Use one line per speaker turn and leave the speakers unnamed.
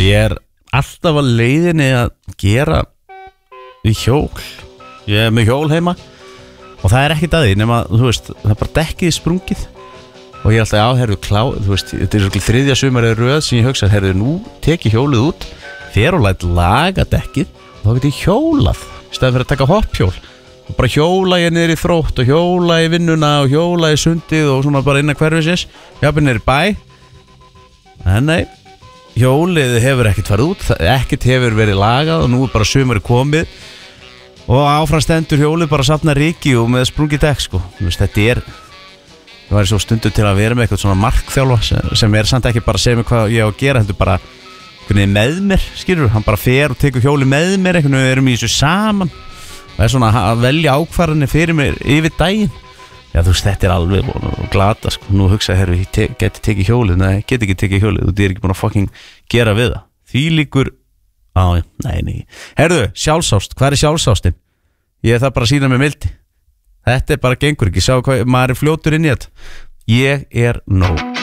Ég alltaf að leiðinni að gera í hjól. Ég með hjól heima og það ekkert að því nema, þú veist, það bara dekkið sprungið og ég alltaf áherðu þú veist, þetta svona þriðja sumarið röð sem ég hugsa, herðu, nú teki hjólið út fer og læt laga dekkið og þá get ég hjólað í staðinn fyrir að taka hoppjól og bara hjóla ég niður í Þrótt og hjóla í vinnuna og hjóla í sundið og svona bara innan hverfisins, jafnir niður í bæ. En nei, hjólið hefur ekkert farið út, ekkert hefur verið lagað og nú bara sumarið komið og áfram stendur hjólið bara safna ryki og með sprungið dekk sko. Þetta það var svo stundu til að vera með eitthvað svona markþjálfa sem samt ekki bara að segja mig hvað ég á að gera, heldur bara með mér, skilur, hann bara fer og tekur hjólið með mér, við erum í þessu saman og svona að velja ákvarðanir fyrir mér yfir daginn. Já, þú veist, þetta alveg glata sko. Nú hugsaði, herru, ég geti tekið hjólið, nei, get ekki tekið hjólið, þú ekki búin að fucking gera við það. Því líkur nei. Herðu, sjálfsást, hvað sjálfsástin? Ég það bara að sýna mig mildi. Þetta bara gengur ekki, sjá hvað maður fljótur inn í þetta. Ég nóg.